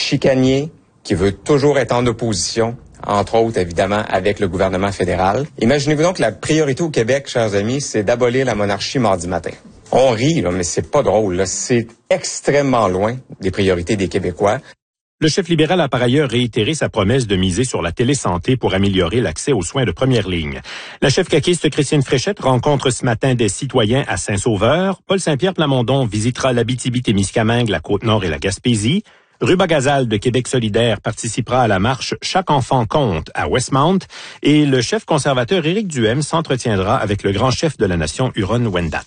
chicanier, qui veut toujours être en opposition, entre autres, évidemment, avec le gouvernement fédéral. Imaginez-vous donc que la priorité au Québec, chers amis, c'est d'abolir la monarchie mardi matin. On rit, là, mais c'est pas drôle, là. C'est extrêmement loin des priorités des Québécois. Le chef libéral a par ailleurs réitéré sa promesse de miser sur la télésanté pour améliorer l'accès aux soins de première ligne. La chef caquiste Christine Fréchette rencontre ce matin des citoyens à Saint-Sauveur. Paul Saint-Pierre Plamondon visitera l'Abitibi-Témiscamingue, la Côte-Nord et la Gaspésie. Ruba Gazal de Québec solidaire participera à la marche Chaque enfant compte à Westmount. Et le chef conservateur Éric Duhem s'entretiendra avec le grand chef de la nation Huron-Wendat.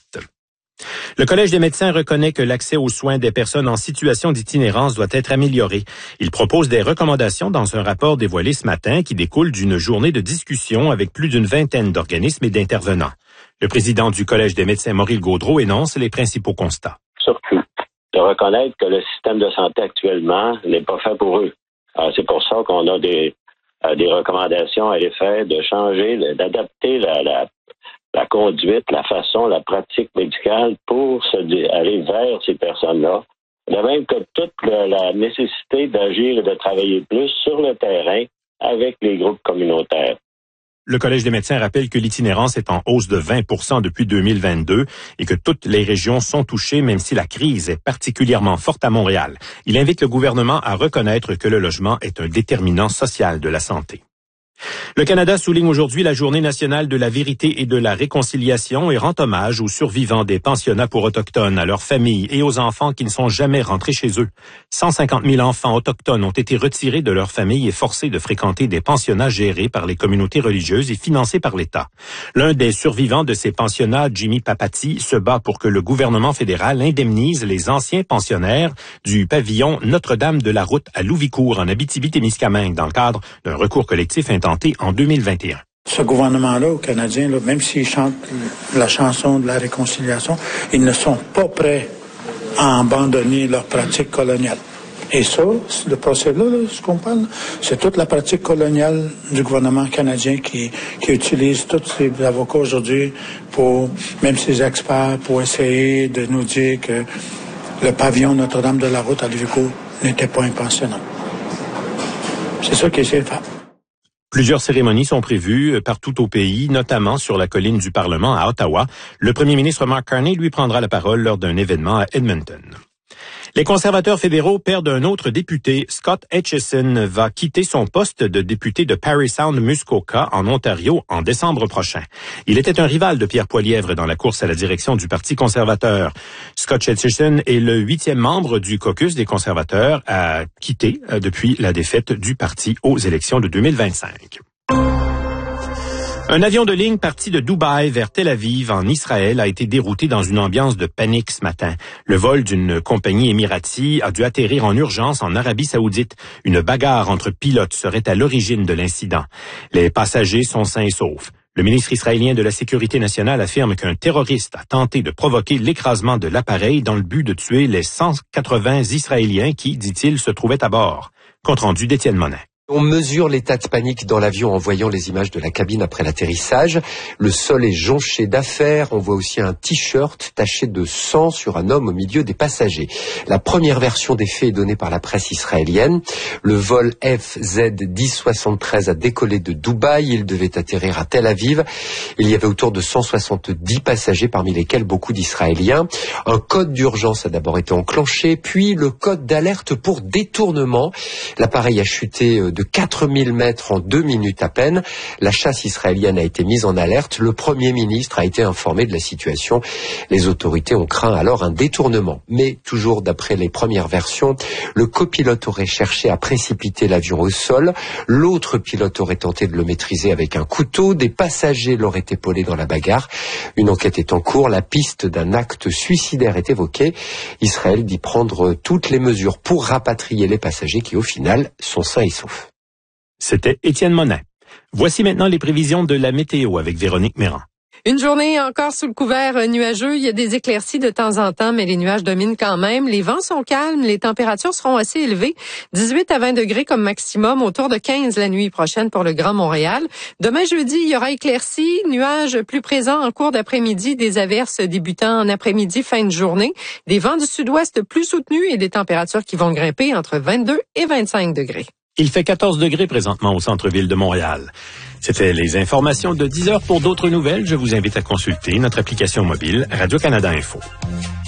Le Collège des médecins reconnaît que l'accès aux soins des personnes en situation d'itinérance doit être amélioré. Il propose des recommandations dans un rapport dévoilé ce matin qui découle d'une journée de discussion avec plus d'une vingtaine d'organismes et d'intervenants. Le président du Collège des médecins, Maurice Gaudreau, énonce les principaux constats. Surtout, de reconnaître que le système de santé actuellement n'est pas fait pour eux. Alors, c'est pour ça qu'on a des recommandations à l'effet de changer, d'adapter la conduite, la façon, la pratique médicale pour aller vers ces personnes-là. De même que toute la nécessité d'agir et de travailler plus sur le terrain avec les groupes communautaires. Le Collège des médecins rappelle que l'itinérance est en hausse de 20% depuis 2022 et que toutes les régions sont touchées, même si la crise est particulièrement forte à Montréal. Il invite le gouvernement à reconnaître que le logement est un déterminant social de la santé. Le Canada souligne aujourd'hui la Journée nationale de la vérité et de la réconciliation et rend hommage aux survivants des pensionnats pour autochtones, à leurs familles et aux enfants qui ne sont jamais rentrés chez eux. 150 000 enfants autochtones ont été retirés de leurs familles et forcés de fréquenter des pensionnats gérés par les communautés religieuses et financés par l'État. L'un des survivants de ces pensionnats, Jimmy Papati, se bat pour que le gouvernement fédéral indemnise les anciens pensionnaires du pavillon Notre-Dame de la Route à Louvicourt, en Abitibi-Témiscamingue, dans le cadre d'un recours collectif intenté en 2021. Ce gouvernement-là, aux Canadiens, là, même s'ils chantent la chanson de la réconciliation, ils ne sont pas prêts à abandonner leur pratique coloniale. Et ça, le procès-là, ce qu'on parle, c'est toute la pratique coloniale du gouvernement canadien qui utilise tous ces avocats aujourd'hui pour, même ces experts, pour essayer de nous dire que le pavillon Notre-Dame de la Route à Louvicourt n'était pas un pensionnat. C'est ça qu'ils essaient de faire. Plusieurs cérémonies sont prévues partout au pays, notamment sur la colline du Parlement à Ottawa. Le premier ministre Mark Carney lui prendra la parole lors d'un événement à Edmonton. Les conservateurs fédéraux perdent un autre député. Scott Aitchison va quitter son poste de député de Parry Sound Muskoka en Ontario en décembre prochain. Il était un rival de Pierre Poilievre dans la course à la direction du Parti conservateur. Scott Aitchison est le 8e membre du caucus des conservateurs à quitter depuis la défaite du parti aux élections de 2025. Un avion de ligne parti de Dubaï vers Tel Aviv, en Israël, a été dérouté dans une ambiance de panique ce matin. Le vol d'une compagnie émirati a dû atterrir en urgence en Arabie Saoudite. Une bagarre entre pilotes serait à l'origine de l'incident. Les passagers sont sains et saufs. Le ministre israélien de la Sécurité nationale affirme qu'un terroriste a tenté de provoquer l'écrasement de l'appareil dans le but de tuer les 180 Israéliens qui, dit-il, se trouvaient à bord. Compte rendu d'Étienne Monin. On mesure l'état de panique dans l'avion en voyant les images de la cabine après l'atterrissage. Le sol est jonché d'affaires. On voit aussi un t-shirt taché de sang sur un homme au milieu des passagers. La première version des faits est donnée par la presse israélienne. Le vol FZ 1073 a décollé de Dubaï. Il devait atterrir à Tel Aviv. Il y avait autour de 170 passagers, parmi lesquels beaucoup d'Israéliens. Un code d'urgence a d'abord été enclenché, puis le code d'alerte pour détournement. L'appareil a chuté de 4000 mètres en 2 minutes à peine. La chasse israélienne a été mise en alerte. Le Premier ministre a été informé de la situation. Les autorités ont craint alors un détournement. Mais toujours d'après les premières versions, le copilote aurait cherché à précipiter l'avion au sol. L'autre pilote aurait tenté de le maîtriser avec un couteau. Des passagers l'auraient épaulé dans la bagarre. Une enquête est en cours. La piste d'un acte suicidaire est évoquée. Israël dit prendre toutes les mesures pour rapatrier les passagers qui, au final, sont sains et saufs. C'était Étienne Monin. Voici maintenant les prévisions de la météo avec Véronique Méran. Une journée encore sous le couvert nuageux. Il y a des éclaircies de temps en temps, mais les nuages dominent quand même. Les vents sont calmes. Les températures seront assez élevées. 18 à 20 degrés comme maximum, autour de 15 la nuit prochaine pour le Grand Montréal. Demain jeudi, il y aura éclaircies, nuages plus présents en cours d'après-midi, des averses débutant en après-midi, fin de journée. Des vents du sud-ouest plus soutenus et des températures qui vont grimper entre 22 et 25 degrés. Il fait 14 degrés présentement au centre-ville de Montréal. C'était les informations de 10 heures. Pour d'autres nouvelles, je vous invite à consulter notre application mobile Radio-Canada Info.